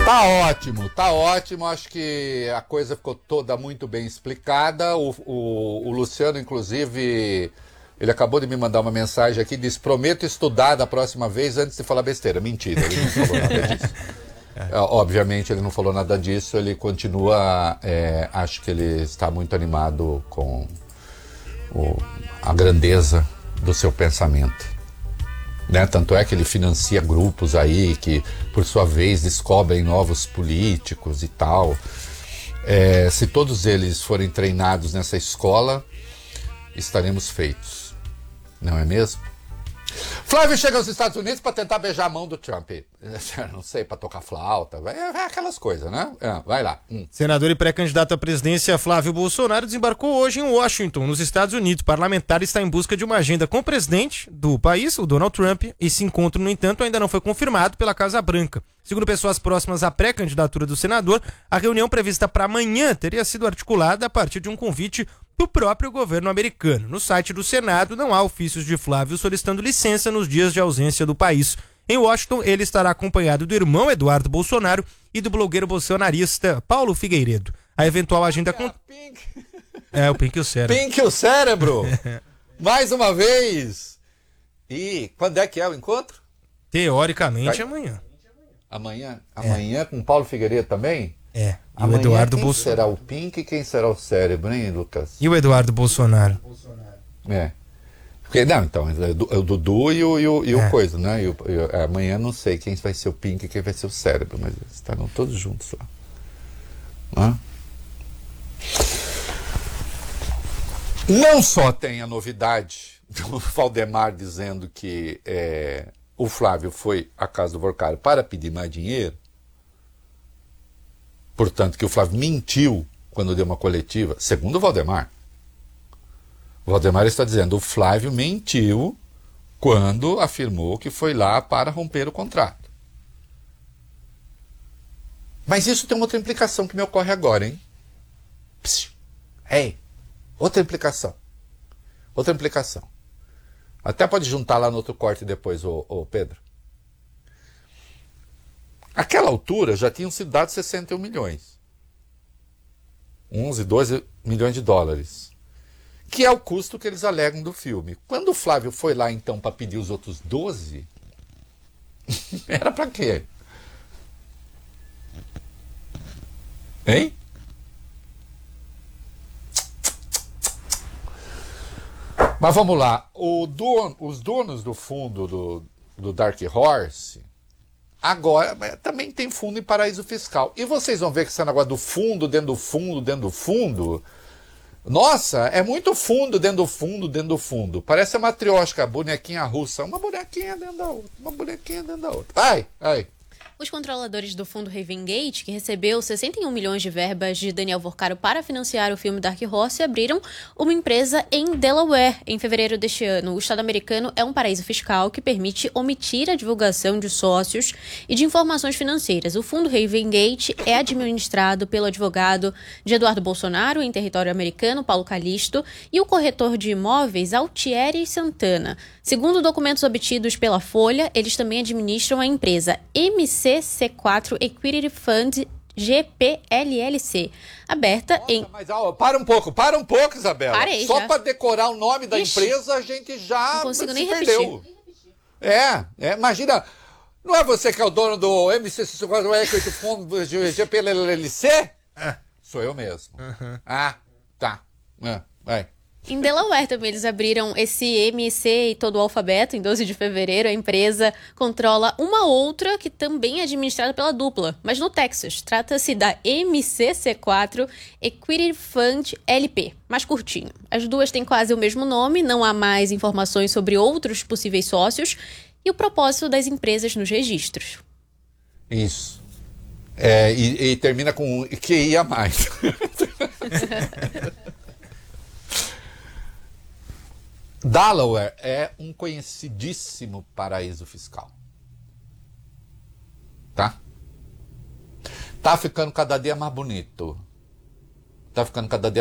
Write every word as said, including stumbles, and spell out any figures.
Tá ótimo, tá ótimo. Acho que a coisa ficou toda muito bem explicada. O, o, o Luciano, inclusive, ele acabou de me mandar uma mensagem aqui, diz: prometo estudar da próxima vez antes de falar besteira. Mentira, ele não falou nada disso. É, obviamente ele não falou nada disso, ele continua, é, acho que ele está muito animado com o, a grandeza do seu pensamento. Né? Tanto é que ele financia grupos aí que, por sua vez, descobrem novos políticos e tal. É, se todos eles forem treinados nessa escola, estaremos feitos. Não é mesmo? Flávio chega aos Estados Unidos para tentar beijar a mão do Trump. Não sei, para tocar flauta, vai, vai aquelas coisas, né? É, vai lá. Hum. Senador e pré-candidato à presidência Flávio Bolsonaro desembarcou hoje em Washington, nos Estados Unidos. O parlamentar está em busca de uma agenda com o presidente do país, o Donald Trump. Esse encontro, no entanto, ainda não foi confirmado pela Casa Branca. Segundo pessoas próximas à pré-candidatura do senador, a reunião prevista para amanhã teria sido articulada a partir de um convite do próprio governo americano. No site do Senado não há ofícios de Flávio solicitando licença nos dias de ausência do país. Em Washington, ele estará acompanhado do irmão Eduardo Bolsonaro e do blogueiro bolsonarista Paulo Figueiredo. A eventual agenda... Com... Pink. É, o Pink e o Cérebro. Pink e o Cérebro! Mais uma vez! E quando é que é o encontro? Teoricamente, Vai. amanhã. Amanhã? Amanhã é. Com Paulo Figueiredo também? É. E amanhã, o Eduardo quem Bolsonaro. será o Pink e quem será o Cérebro, hein, Lucas? E o Eduardo Bolsonaro. É. Porque, não, então, é o Dudu e o, e o, e o é. coisa, né? E o, e, amanhã não sei quem vai ser o Pink e quem vai ser o Cérebro, mas eles estarão todos juntos lá. Hã? Não só tem a novidade do Valdemar dizendo que é, o Flávio foi à casa do Vorcário para pedir mais dinheiro, portanto que o Flávio mentiu quando deu uma coletiva, segundo o Valdemar. O Valdemar está dizendo, o Flávio mentiu quando afirmou que foi lá para romper o contrato. Mas isso tem uma outra implicação que me ocorre agora, hein? Psiu. Ei, outra implicação. Outra implicação. Até pode juntar lá no outro corte depois, ô, ô Pedro. Aquela altura já tinham sido dados sessenta e um milhões. onze, doze milhões de dólares. Que é o custo que eles alegam do filme. Quando o Flávio foi lá, então, para pedir os outros doze, era para quê? Hein? Mas vamos lá. O dono, os donos do fundo do, do Dark Horse, agora também tem fundo em paraíso fiscal. E vocês vão ver que esse negócio do fundo, dentro do fundo, dentro do fundo... Nossa, é muito fundo dentro do fundo, dentro do fundo. Parece a matrioshka, bonequinha russa. Uma bonequinha dentro da outra, uma bonequinha dentro da outra. Ai, ai. Os controladores do fundo Ravengate, que recebeu sessenta e um milhões de verbas de Daniel Vorcário para financiar o filme Dark Horse, abriram uma empresa em Delaware em fevereiro deste ano. O estado americano é um paraíso fiscal que permite omitir a divulgação de sócios e de informações financeiras. O fundo Ravengate é administrado pelo advogado de Eduardo Bolsonaro em território americano, Paulo Calixto, e o corretor de imóveis Altieri Santana. Segundo documentos obtidos pela Folha, eles também administram a empresa M C C quatro Equity Fund G P L L C, aberta Nossa, em... Mas, ó, para um pouco, para um pouco, Isabela. Parei Só já. para decorar o nome da Ixi, empresa, a gente já não consigo se nem perdeu. repetir. É, é, imagina, não é você que é o dono do M C C quatro Equity Fund G P L L C? É. Sou eu mesmo. Uhum. Ah, tá. É, vai. Em Delaware também eles abriram esse M C e todo o alfabeto em doze de fevereiro. A empresa controla uma outra que também é administrada pela dupla, mas no Texas. Trata-se da M C C quatro Equity Fund L P, mais curtinho. As duas têm quase o mesmo nome, não há mais informações sobre outros possíveis sócios e o propósito das empresas nos registros. Isso. É, e, e termina com que ia mais. Delaware é um conhecidíssimo paraíso fiscal. Tá? Tá ficando cada dia mais bonito. Tá ficando cada dia